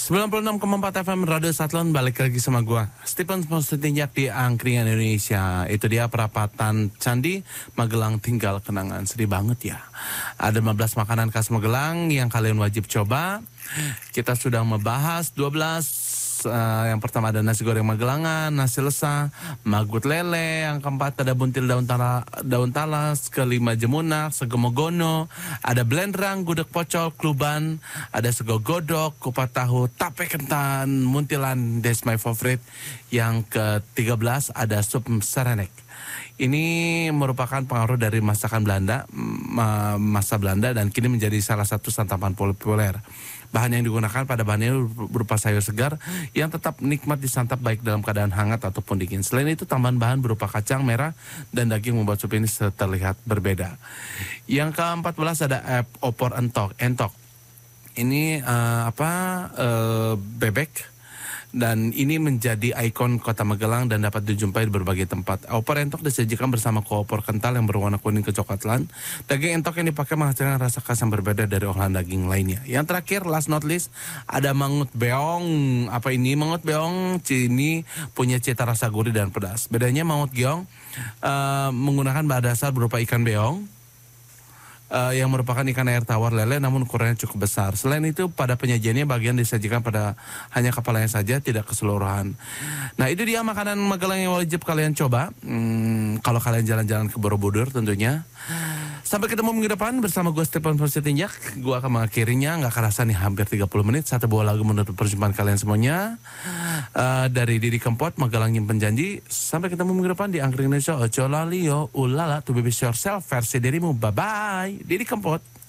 96,4 FM Radio Satlon, balik lagi sama gua Stephen Postinjak di Angkringan Indonesia. Itu dia perapatan Candi Magelang tinggal kenangan. Sedih banget ya. Ada 15 makanan khas Magelang yang kalian wajib coba. Kita sudah membahas 12. Yang pertama ada nasi goreng Magelangan, nasi lesa, magut lele. Yang keempat ada buntil daun talas, kelima jemunak, sego mogono, ada blendrang, gudeg pocol, kluban, ada sego godok, kupat tahu, tape kentan, muntilan, that's my favorite. Yang ke-13 ada sup serenek. Ini merupakan pengaruh dari masakan Belanda, masa Belanda, dan kini menjadi salah satu santapan populer. Bahan yang digunakan pada bahannya berupa sayur segar yang tetap nikmat disantap baik dalam keadaan hangat ataupun dingin. Selain itu tambahan bahan berupa kacang merah dan daging membuat sup ini terlihat berbeda. Yang ke-14 ada opor entok. Ini bebek. Dan ini menjadi ikon kota Magelang dan dapat dijumpai di berbagai tempat. Opor entok disajikan bersama opor kental yang berwarna kuning kecoklatan. Daging entok yang dipakai menghasilkan rasa khas yang berbeda dari olahan daging lainnya. Yang terakhir, last not least, ada mangut beong. Apa ini? Mangut beong ini punya cita rasa gurih dan pedas. Bedanya mangut geong menggunakan bahan dasar berupa ikan beong. Yang merupakan ikan air tawar lele namun ukurannya cukup besar. Selain itu pada penyajiannya bagian disajikan pada hanya kepalanya saja, tidak keseluruhan. Nah itu dia makanan Magelang yang wajib kalian coba kalau kalian jalan-jalan ke Borobudur tentunya. Sampai ketemu minggu depan bersama gue Stephen Postinjak. Gue akan mengakhirinya, gak kerasa nih hampir 30 menit. Satu buah lagu menutup perjumpaan kalian semuanya. Dari Didi Kempot, Magelang Nyimpen Janji. Sampai ketemu minggu depan di Angkringan Indonesia. Ojo lali yo, ulala, to be yourself, versi dirimu. Bye-bye. Didi Kempot.